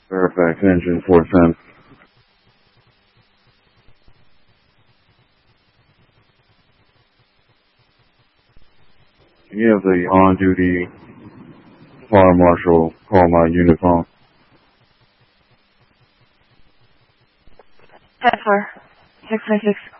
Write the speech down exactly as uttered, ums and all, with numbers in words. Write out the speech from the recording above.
Fairfax engine four ten. You have the on-duty fire marshal call my unit phone. ten four, six nine six.